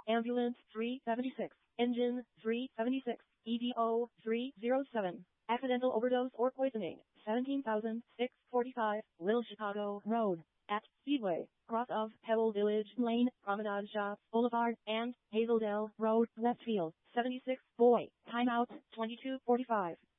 Ambulance 376. Engine 376. EDO 307. Accidental overdose or poisoning 17,645 Little Chicago Road. At Speedway, cross of Pebble Village Lane, Promenade Shops Boulevard, and Hazeldale Road, Westfield, 76. Boy, timeout, 22:45.